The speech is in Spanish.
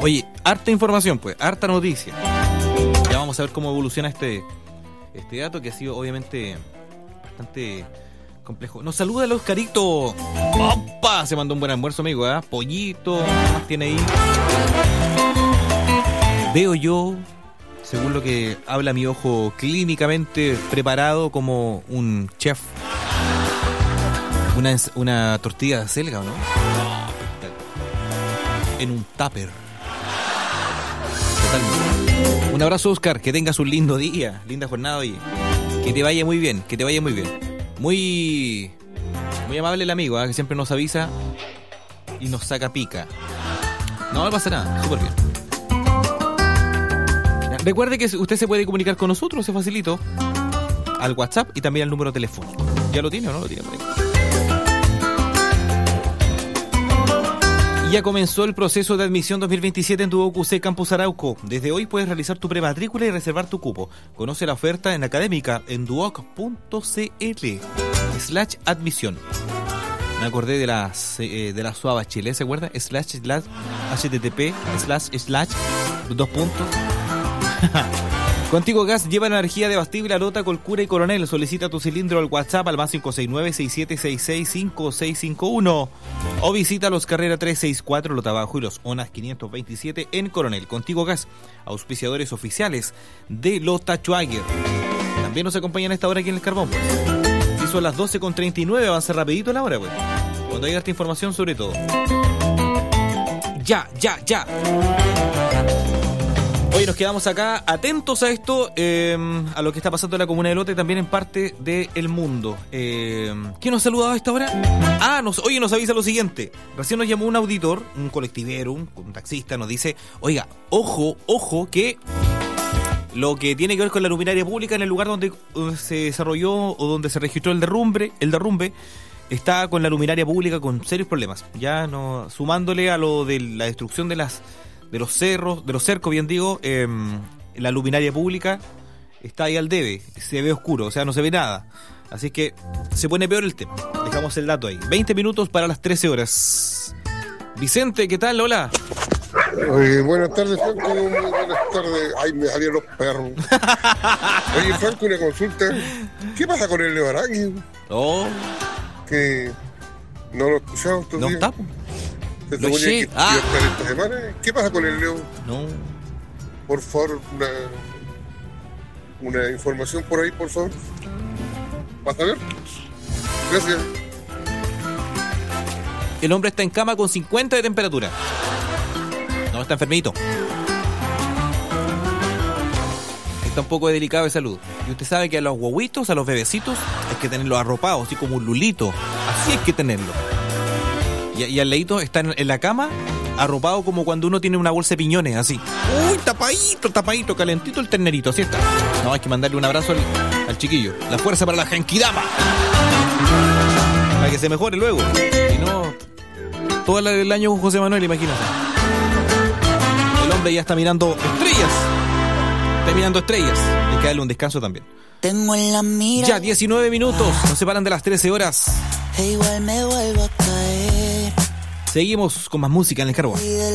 Oye, harta información, pues, harta noticia. Ya vamos a ver cómo evoluciona este dato que ha sido obviamente bastante complejo. Nos saluda el Oscarito. ¡Opa! Se mandó un buen almuerzo, amigo, ¿eh? Pollito, ¿qué más tiene ahí? Veo yo, según lo que habla mi ojo clínicamente preparado como un chef, una tortilla de acelga, ¿o no? En un tupper. Totalmente. Un abrazo, Oscar, que tengas un lindo día, linda jornada, oye. Que te vaya muy bien, que te vaya muy bien. Muy amable el amigo, ¿eh? Que siempre nos avisa y nos saca pica. No pasa nada, súper bien. Recuerde que usted se puede comunicar con nosotros, se facilito, al WhatsApp y también al número telefónico. ¿Ya lo tiene o no lo tiene por ahí? Ya comenzó el proceso de admisión 2027 en tu UC Campus Arauco. Desde hoy puedes realizar tu prematrícula y reservar tu cupo. Conoce la oferta en académica en duoc.cl/admisión. Me acordé de la SUA Bachelet, ¿se acuerda? /http /2 puntos. Contigo Gas lleva energía de Bastible, Arota, Colcura y Coronel. Solicita tu cilindro al WhatsApp al más 569-6766-5651 o visita los Carrera 364, Lota Bajo y los ONAS 527 en Coronel. Contigo Gas, auspiciadores oficiales de Lota Schwager. También nos acompañan a esta hora aquí en el Carbón, pues. Si son las 12:39, avanza rapidito la hora, pues. Cuando haya esta información sobre todo. Ya. Hoy nos quedamos acá atentos a esto, a lo que está pasando en la comuna de Lota y también en parte del mundo. ¿Quién nos saluda a esta hora? Oye, nos avisa lo siguiente. Recién nos llamó un auditor, un colectivero, un taxista, nos dice, oiga, ojo, que lo que tiene que ver con la luminaria pública en el lugar donde se desarrolló o donde se registró el derrumbe, está con la luminaria pública con serios problemas. Ya no, sumándole a lo de la destrucción de los cercos, bien digo, la luminaria pública está ahí al debe, se ve oscuro, o sea, no se ve nada. Así que se pone peor el tema. Dejamos el dato ahí. 20 minutos para las 13 horas. Vicente, ¿qué tal? Hola. Buenas tardes, Franco. Muy buenas tardes. Ay, me salieron los perros. Oye, Franco, una consulta. ¿Qué pasa con el Leo Arangui? Oh. Que no lo escuchamos estos días. No está. ¿Se suponía que iba a estar esta semana? ¿Qué pasa con el Leo? No. Por favor, una información por ahí, por favor. ¿Vas a ver? Gracias. El hombre está en cama con 50 de temperatura. No, está enfermito. Está un poco delicado de salud. Y usted sabe que a los guaguitos, a los bebecitos, hay que tenerlos arropados, así como un lulito. Así hay que tenerlo. Y al ladito está en la cama, arropado como cuando uno tiene una bolsa de piñones, así. Uy, tapadito, calentito el ternerito, así está. No, hay que mandarle un abrazo al chiquillo. La fuerza para la Genkidama. Para que se mejore luego. Y no, todo el año con José Manuel, imagínate. El hombre ya está mirando estrellas. Hay que darle un descanso también. Tengo en la mira. Ya, 19 minutos. Nos separan de las 13 horas. E igual me vuelvo a caer. Seguimos con más música en el Carbón.